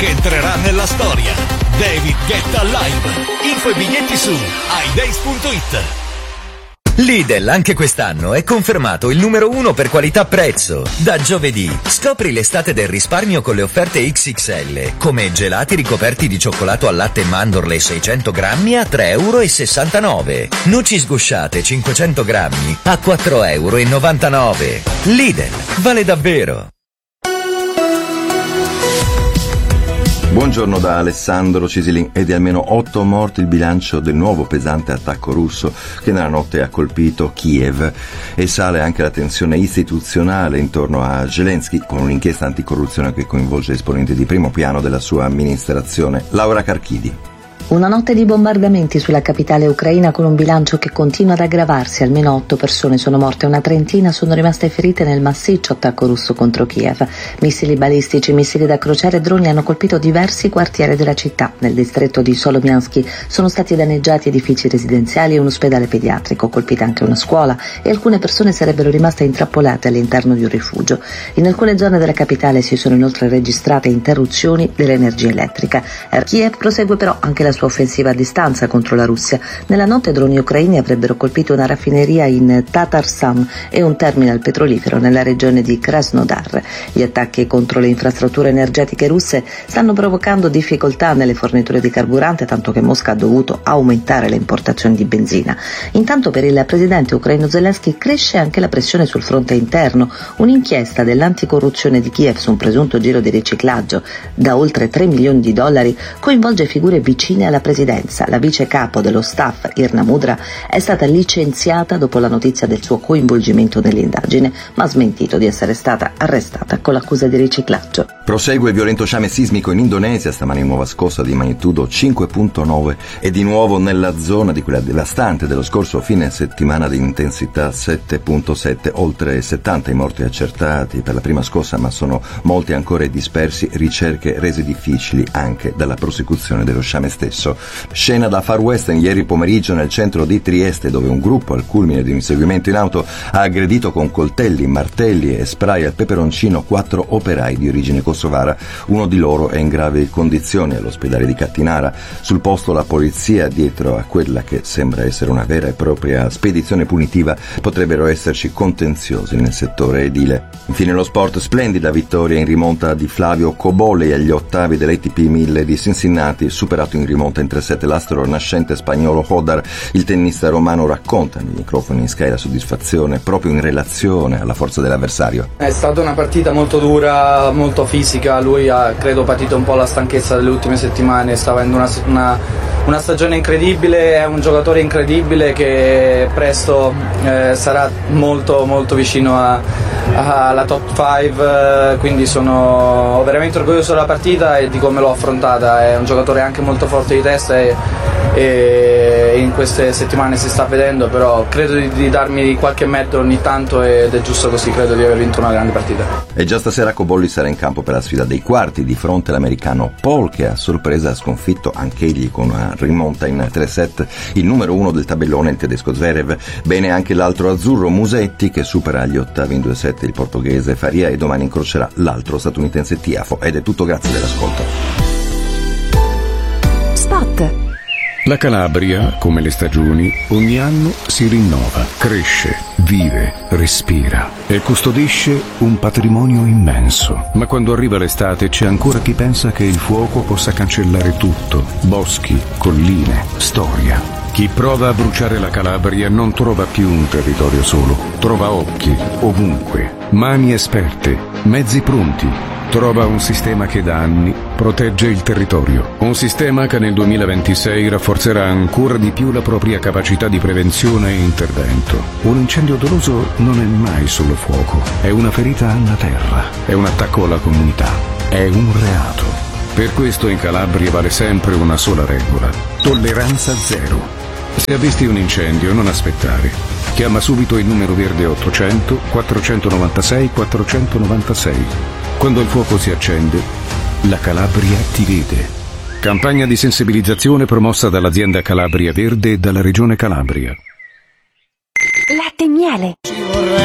che entrerà nella storia. David Guetta Live. Info e biglietti su iDays.it. Lidl anche quest'anno è confermato il numero 1 per qualità-prezzo. Da giovedì scopri l'estate del risparmio con le offerte XXL, come gelati ricoperti di cioccolato al latte e mandorle 600 grammi a €3,69 €, noci sgusciate 500 grammi a €4,99 €. Lidl, vale davvero! Buongiorno da Alessandro Cisilin. È di almeno 8 morti il bilancio del nuovo pesante attacco russo che nella notte ha colpito Kiev, e sale anche la tensione istituzionale intorno a Zelensky, con un'inchiesta anticorruzione che coinvolge esponenti di primo piano della sua amministrazione. Laura Carchidi. Una notte di bombardamenti sulla capitale ucraina con un bilancio che continua ad aggravarsi. Almeno 8 persone sono morte e una trentina sono rimaste ferite nel massiccio attacco russo contro Kiev. Missili balistici, missili da crociere e droni hanno colpito diversi quartieri della città. Nel distretto di Solomianski sono stati danneggiati edifici residenziali e un ospedale pediatrico, colpita anche una scuola, e alcune persone sarebbero rimaste intrappolate all'interno di un rifugio. In alcune zone della capitale si sono inoltre registrate interruzioni dell'energia elettrica. Kiev prosegue però anche la sua offensiva a distanza contro la Russia. Nella notte droni ucraini avrebbero colpito una raffineria in Tatarstan e un terminal petrolifero nella regione di Krasnodar. Gli attacchi contro le infrastrutture energetiche russe stanno provocando difficoltà nelle forniture di carburante, tanto che Mosca ha dovuto aumentare le importazioni di benzina. Intanto per il presidente ucraino Zelensky cresce anche la pressione sul fronte interno. Un'inchiesta dell'anticorruzione di Kiev su un presunto giro di riciclaggio da oltre $3 milioni coinvolge figure vicine alla presidenza. La vice capo dello staff, Irna Mudra, è stata licenziata dopo la notizia del suo coinvolgimento nell'indagine, ma ha smentito di essere stata arrestata con l'accusa di riciclaggio. Prosegue il violento sciame sismico in Indonesia, stamani nuova scossa di magnitudo 5.9 e di nuovo nella zona di quella devastante dello scorso fine settimana di intensità 7.7, oltre 70 i morti accertati per la prima scossa, ma sono molti ancora dispersi, ricerche rese difficili anche dalla prosecuzione dello sciame stesso. Scena da Far West ieri pomeriggio nel centro di Trieste, dove un gruppo al culmine di un inseguimento in auto ha aggredito con coltelli, martelli e spray al peperoncino 4 operai di origine kosovara. Uno di loro è in gravi condizioni all'ospedale di Cattinara. Sul posto la polizia, dietro a quella che sembra essere una vera e propria spedizione punitiva, potrebbero esserci contenziosi nel settore edile. Infine lo sport, splendida vittoria in rimonta di Flavio Cobolli agli ottavi dell'ATP 1000 di Cincinnati, superato in rimonta in 3-7 l'astro nascente spagnolo Hodar. Il tennista romano racconta nei microfoni in Sky la soddisfazione proprio in relazione alla forza dell'avversario. È stata una partita molto dura, molto fisica. Lui ha, credo, patito un po' la stanchezza delle ultime settimane, sta avendo una stagione incredibile, è un giocatore incredibile che presto sarà molto molto vicino alla top 5, quindi sono veramente orgoglioso della partita e di come l'ho affrontata. È un giocatore anche molto forte di testa e in queste settimane si sta vedendo, però credo di darmi qualche metro ogni tanto ed è giusto così, credo di aver vinto una grande partita. E già stasera Cobolli sarà in campo per la sfida dei quarti di fronte all'americano Paul, che a sorpresa ha sconfitto anch'egli con una rimonta in 3-7 il numero 1 del tabellone, il tedesco Zverev. Bene anche l'altro azzurro Musetti, che supera agli ottavi in 2-7 il portoghese Faria e domani incrocerà l'altro statunitense Tiafoe. Ed è tutto, grazie dell'ascolto. Spot. La Calabria, come le stagioni, ogni anno si rinnova, cresce, vive, respira e custodisce un patrimonio immenso. Ma quando arriva l'estate c'è ancora chi pensa che il fuoco possa cancellare tutto: boschi, colline, storia. Chi prova a bruciare la Calabria non trova più un territorio solo, trova occhi ovunque, mani esperte, mezzi pronti. Trova un sistema che da anni protegge il territorio. Un sistema che nel 2026 rafforzerà ancora di più la propria capacità di prevenzione e intervento. Un incendio doloso non è mai solo fuoco, è una ferita alla terra, è un attacco alla comunità, è un reato. Per questo in Calabria vale sempre una sola regola: tolleranza zero. Se avvisti un incendio, non aspettare. Chiama subito il numero verde 800 496 496. Quando il fuoco si accende, la Calabria ti vede. Campagna di sensibilizzazione promossa dall'azienda Calabria Verde e dalla Regione Calabria. Latte e miele.